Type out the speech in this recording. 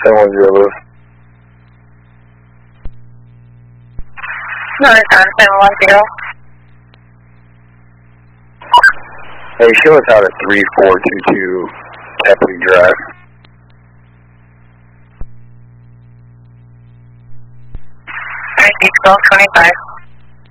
710 Lewis. No, it's on 710. Hey, show us out at 3422 Epley Drive. Alright, 1225.